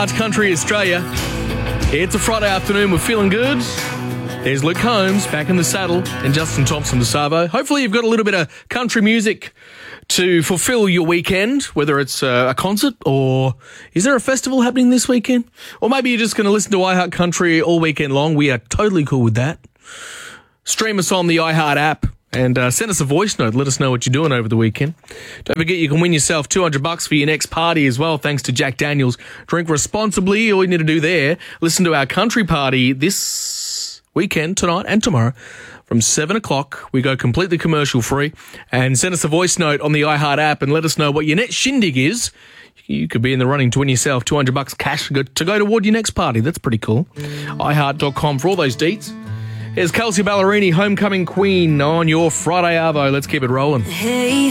iHeart Country Australia. It's a Friday afternoon. We're feeling good. There's Luke Combs back in the saddle and Justin Thompson de Savo. Hopefully you've got a little bit of country music to fulfill your weekend, whether it's a concert or is there a festival happening this weekend? Or maybe you're just going to listen to iHeart Country all weekend long. We are totally cool with that. Stream us on the iHeart app and send us a voice note. Let us know what you're doing over the weekend. Don't forget you can win yourself $200 for your next party as well, thanks to Jack Daniels. Drink responsibly. All you need to do there, listen to our country party this weekend, tonight and tomorrow. From 7 o'clock, we go completely commercial free. And send us a voice note on the iHeart app and let us know what your next shindig is. You could be in the running to win yourself $200 cash to go toward your next party. That's pretty cool. iHeart.com for all those deets. Here's Kelsey Ballerini, Homecoming Queen, on your Friday Arvo. Let's keep it rolling. Hey.